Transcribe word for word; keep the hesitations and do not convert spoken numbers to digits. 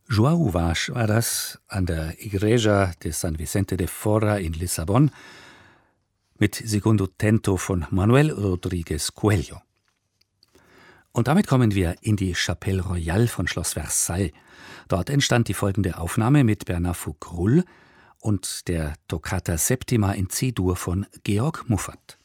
João Vaz war das an der Igreja de San Vicente de Fora in Lissabon mit Segundo Tento von Manuel Rodríguez Coelho. Und damit kommen wir in die Chapelle Royale von Schloss Versailles. Dort entstand die folgende Aufnahme mit Bernard Fougrul und der Toccata Septima in C-Dur von Georg Muffat.